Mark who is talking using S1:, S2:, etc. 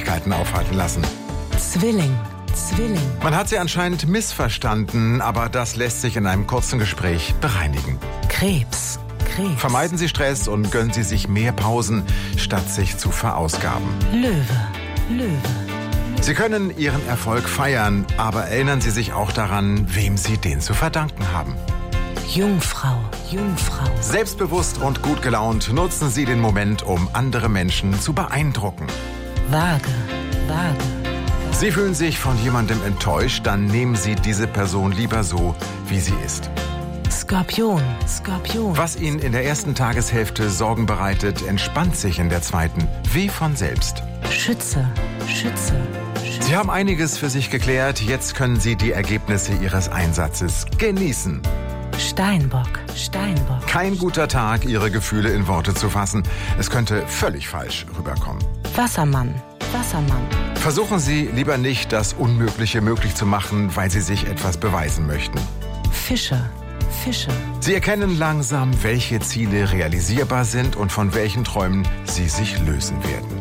S1: Schwierigkeiten aufhalten lassen.
S2: Zwilling.
S1: Man hat sie anscheinend missverstanden, aber das lässt sich in einem kurzen Gespräch bereinigen.
S2: Krebs.
S1: Vermeiden Sie Stress und gönnen Sie sich mehr Pausen, statt sich zu verausgaben.
S2: Löwe.
S1: Sie können Ihren Erfolg feiern, aber erinnern Sie sich auch daran, wem Sie den zu verdanken haben.
S2: Jungfrau.
S1: Selbstbewusst und gut gelaunt nutzen Sie den Moment, um andere Menschen zu beeindrucken.
S2: Waage.
S1: Sie fühlen sich von jemandem enttäuscht, dann nehmen Sie diese Person lieber so, wie sie ist.
S2: Skorpion.
S1: Was Ihnen in der ersten Tageshälfte Sorgen bereitet, entspannt sich in der zweiten, wie von selbst.
S2: Schütze.
S1: Sie haben einiges für sich geklärt, jetzt können Sie die Ergebnisse Ihres Einsatzes genießen.
S2: Steinbock.
S1: Kein guter Tag, Ihre Gefühle in Worte zu fassen. Es könnte völlig falsch rüberkommen.
S2: Wassermann.
S1: Versuchen Sie lieber nicht, das Unmögliche möglich zu machen, weil Sie sich etwas beweisen möchten.
S2: Fische.
S1: Sie erkennen langsam, welche Ziele realisierbar sind und von welchen Träumen Sie sich lösen werden.